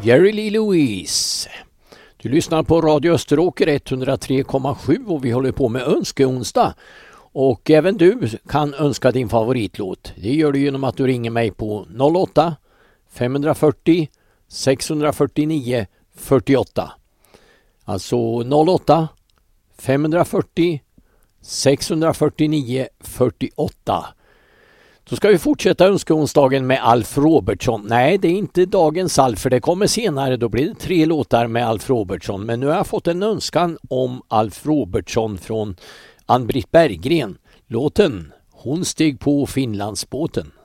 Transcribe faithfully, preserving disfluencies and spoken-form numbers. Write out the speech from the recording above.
Jerry Lee Lewis. Du lyssnar på Radio Österåker etthundratre komma sju och vi håller på med önskeonsdag. Och även du kan önska din favoritlåt. Det gör du genom att du ringer mig på noll åtta fem fyrtio sex fyrtionio fyrtioåtta. Alltså noll åtta fem fyrtio sex fyrtionio fyrtioåtta. Då ska vi fortsätta önskeonsdagen med Alf Robertson. Nej, det är inte dagens Alf, för det kommer senare. Då blir det tre låtar med Alf Robertson. Men nu har jag fått en önskan om Alf Robertson från Ann-Britt Berggren. Låten Hon steg på Finlandsbåten.